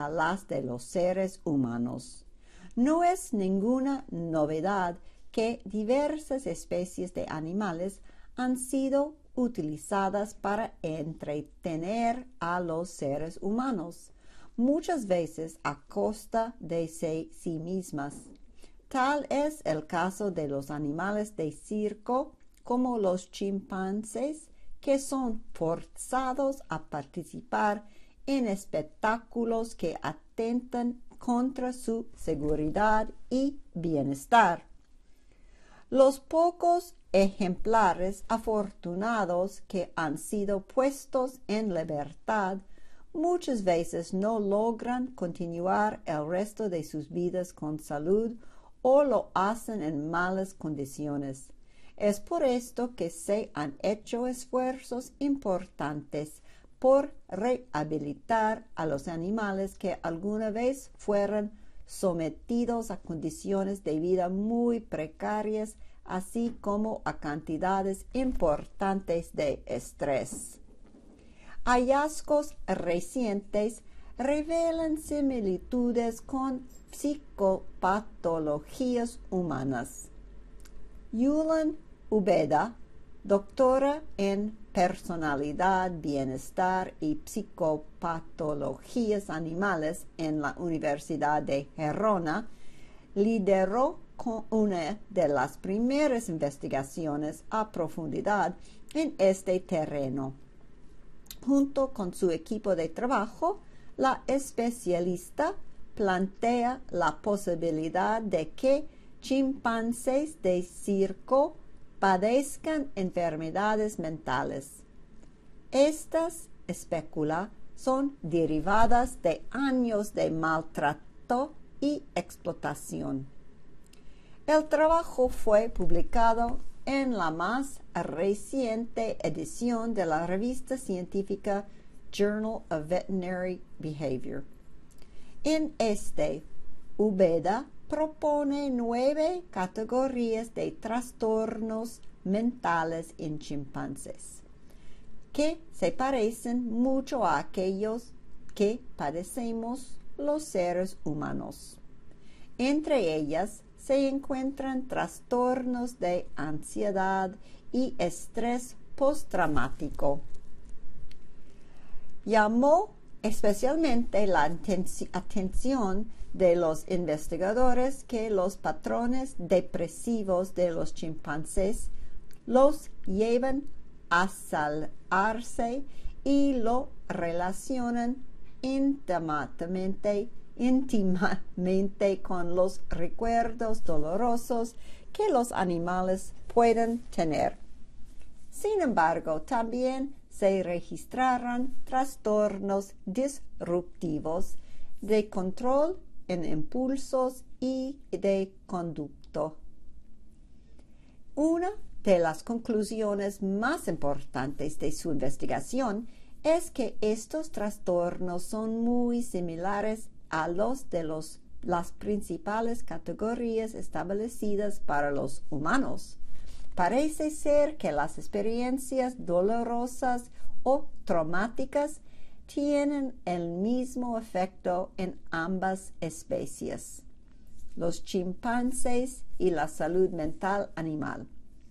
las de los seres humanos. No es ninguna novedad que diversas especies de animales han sido utilizadas para entretener a los seres humanos, muchas veces a costa de sí mismas. Tal es el caso de los animales de circo, como los chimpancés, que son forzados a participar en espectáculos que atentan contra su seguridad y bienestar. Los pocos ejemplares afortunados que han sido puestos en libertad muchas veces no logran continuar el resto de sus vidas con salud o lo hacen en malas condiciones. Es por esto que se han hecho esfuerzos importantes por rehabilitar a los animales que alguna vez fueron sometidos a condiciones de vida muy precarias, así como a cantidades importantes de estrés. Hallazgos recientes revelan similitudes con psicopatologías humanas. Yulan Ubeda, doctora en personalidad, bienestar y psicopatologías animales en la Universidad de Gerona, lideró una de las primeras investigaciones a profundidad en este terreno. Junto con su equipo de trabajo, la especialista plantea la posibilidad de que chimpancés de circo padezcan enfermedades mentales. Estas, especula, son derivadas de años de maltrato y explotación. El trabajo fue publicado en la más reciente edición de la revista científica Journal of Veterinary Behavior. En este, Ubeda propone 9 categorías de trastornos mentales en chimpancés, que se parecen mucho a aquellos que padecemos los seres humanos. Entre ellas se encuentran trastornos de ansiedad y estrés postraumático. Llamó especialmente la atención de los investigadores que los patrones depresivos de los chimpancés los llevan a salarse y lo relacionan íntimamente con los recuerdos dolorosos que los animales pueden tener. Sin embargo, también se registraron trastornos disruptivos de control en impulsos y de conducta. Una de las conclusiones más importantes de su investigación es que estos trastornos son muy similares a los de las principales categorías establecidas para los humanos. Parece ser que las experiencias dolorosas o traumáticas tienen el mismo efecto en ambas especies, los chimpancés y la salud mental animal.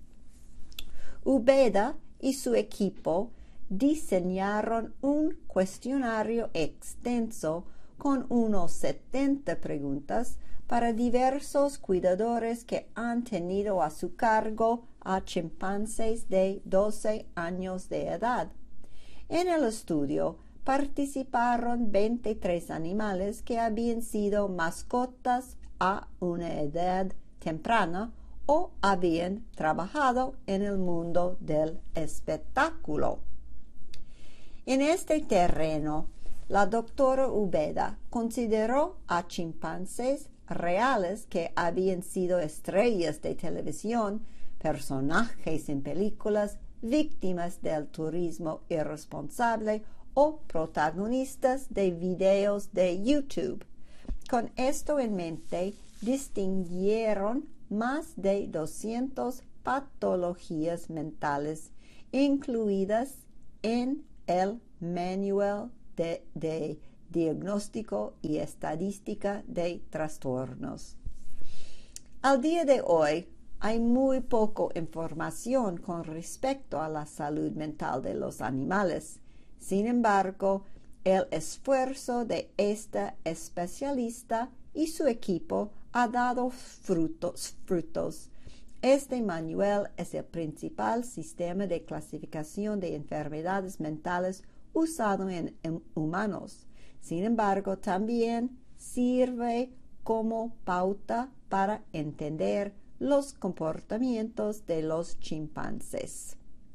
Ubeda y su equipo diseñaron un cuestionario extenso con unos 70 preguntas para diversos cuidadores que han tenido a su cargo a chimpancés de 12 años de edad. En el estudio participaron 23 animales que habían sido mascotas a una edad temprana o habían trabajado en el mundo del espectáculo. En este terreno, la doctora Ubeda consideró a chimpancés reales que habían sido estrellas de televisión, personajes en películas, víctimas del turismo irresponsable o protagonistas de videos de YouTube. Con esto en mente, distinguieron más de 200 patologías mentales incluidas en el Manual de diagnóstico y estadística de trastornos. Al día de hoy, hay muy poca información con respecto a la salud mental de los animales. Sin embargo, el esfuerzo de esta especialista y su equipo ha dado frutos. Este manual es el principal sistema de clasificación de enfermedades mentales usado en humanos. Sin embargo, también sirve como pauta para entender los comportamientos de los chimpancés.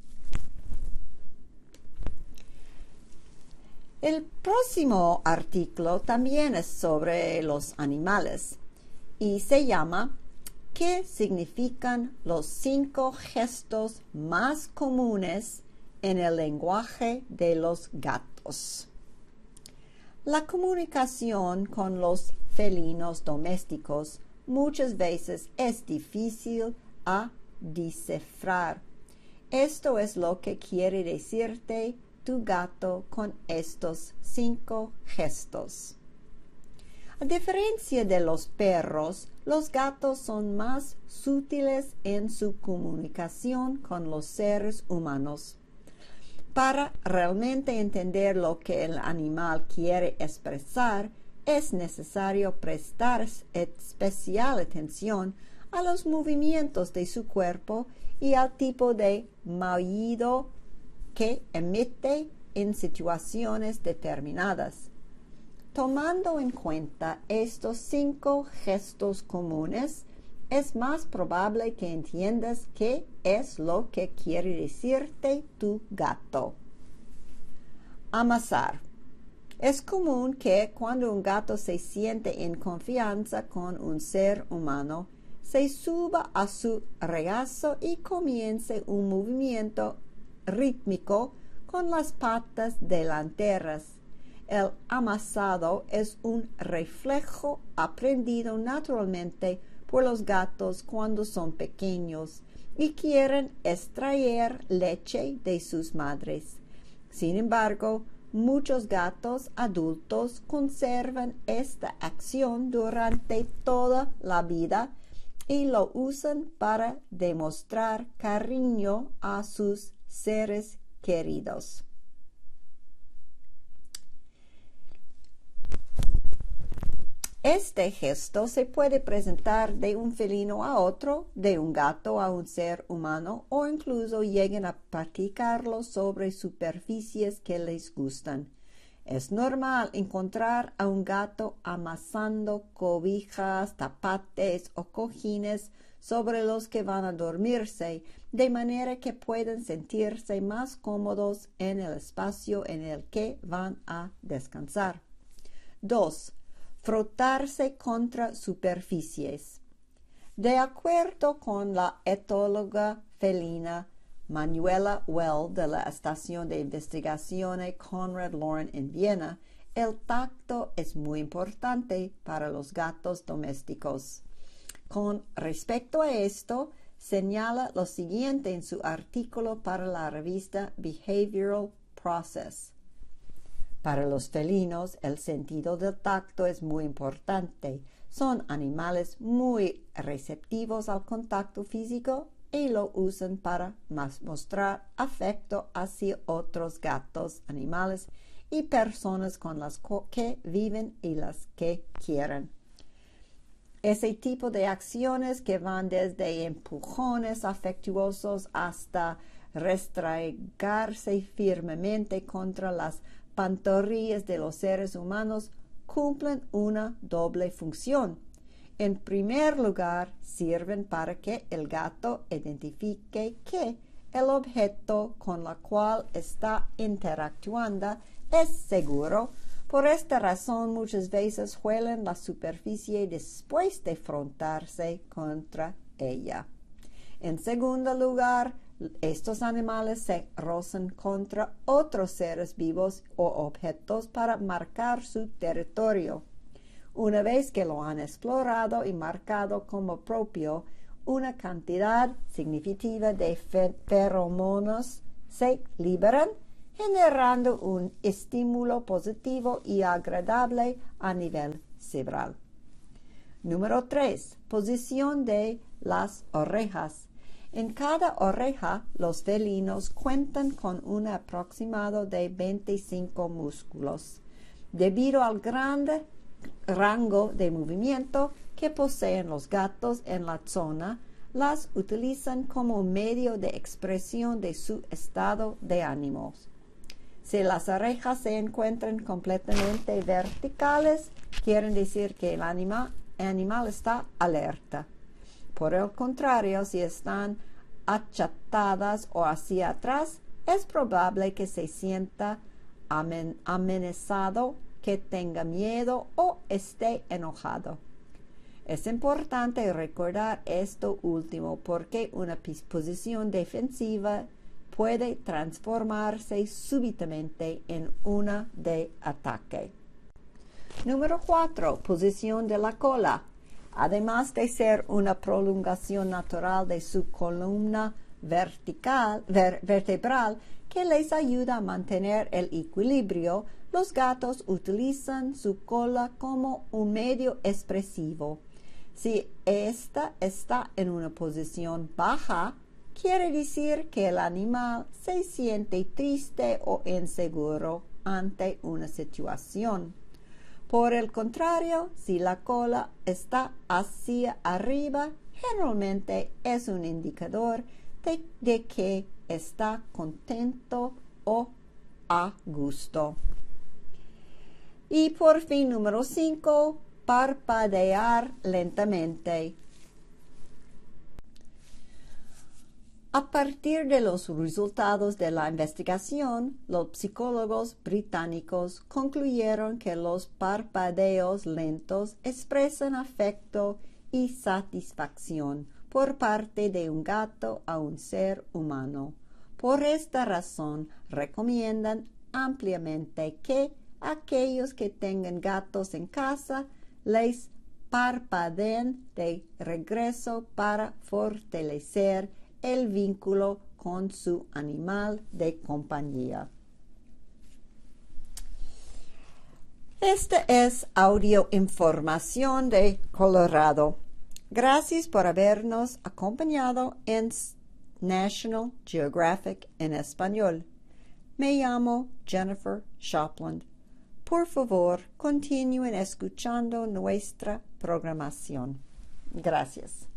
El próximo artículo también es sobre los animales y se llama ¿Qué significan los 5 gestos más comunes en el lenguaje de los gatos? La comunicación con los felinos domésticos muchas veces es difícil a descifrar. Esto es lo que quiere decirte tu gato con estos 5 gestos. A diferencia de los perros, los gatos son más sutiles en su comunicación con los seres humanos. Para realmente entender lo que el animal quiere expresar, es necesario prestar especial atención a los movimientos de su cuerpo y al tipo de maullido que emite en situaciones determinadas. Tomando en cuenta estos 5 gestos comunes, es más probable que entiendas qué es lo que quiere decirte tu gato. Amasar. Es común que cuando un gato se siente en confianza con un ser humano, se suba a su regazo y comience un movimiento rítmico con las patas delanteras. El amasado es un reflejo aprendido naturalmente por los gatos cuando son pequeños y quieren extraer leche de sus madres. Sin embargo, muchos gatos adultos conservan esta acción durante toda la vida y lo usan para demostrar cariño a sus seres queridos. Este gesto se puede presentar de un felino a otro, de un gato a un ser humano, o incluso lleguen a practicarlo sobre superficies que les gustan. Es normal encontrar a un gato amasando cobijas, tapetes o cojines sobre los que van a dormirse, de manera que puedan sentirse más cómodos en el espacio en el que van a descansar. 2. Frotarse contra superficies. De acuerdo con la etóloga felina Manuela Well de la Estación de Investigaciones Konrad Lorenz en Viena, el tacto es muy importante para los gatos domésticos. Con respecto a esto, señala lo siguiente en su artículo para la revista Behavioral Process. Para los felinos, el sentido del tacto es muy importante. Son animales muy receptivos al contacto físico y lo usan para mostrar afecto hacia otros gatos, animales y personas con las que viven y las que quieren. Ese tipo de acciones que van desde empujones afectuosos hasta restregarse firmemente contra las pantorrillas de los seres humanos cumplen una doble función. En primer lugar, sirven para que el gato identifique que el objeto con el cual está interactuando es seguro. Por esta razón, muchas veces huelen la superficie después de frotarse contra ella. En segundo lugar, estos animales se rozan contra otros seres vivos o objetos para marcar su territorio. Una vez que lo han explorado y marcado como propio, una cantidad significativa de feromonas se liberan generando un estímulo positivo y agradable a nivel cerebral. Número 3. Posición de las orejas. En cada oreja, los felinos cuentan con un aproximado de 25 músculos. Debido al grande rango de movimiento que poseen los gatos en la zona, las utilizan como medio de expresión de su estado de ánimos. Si las orejas se encuentran completamente verticales, quieren decir que el animal está alerta. Por el contrario, si están achatadas o hacia atrás, es probable que se sienta amenazado, que tenga miedo o esté enojado. Es importante recordar esto último porque una posición defensiva puede transformarse súbitamente en una de ataque. Número 4. Posición de la cola. Además de ser una prolongación natural de su columna vertebral que les ayuda a mantener el equilibrio, los gatos utilizan su cola como un medio expresivo. Si ésta está en una posición baja, quiere decir que el animal se siente triste o inseguro ante una situación. Por el contrario, si la cola está hacia arriba, generalmente es un indicador de que está contento o a gusto. Y por fin, número 5, parpadear lentamente. A partir de los resultados de la investigación, los psicólogos británicos concluyeron que los parpadeos lentos expresan afecto y satisfacción por parte de un gato a un ser humano. Por esta razón, recomiendan ampliamente que aquellos que tengan gatos en casa les parpadeen de regreso para fortalecer el vínculo con su animal de compañía. Esta es audio información de Colorado. Gracias por habernos acompañado en National Geographic en español. Me llamo Jennifer Shopland. Por favor, continúen escuchando nuestra programación. Gracias.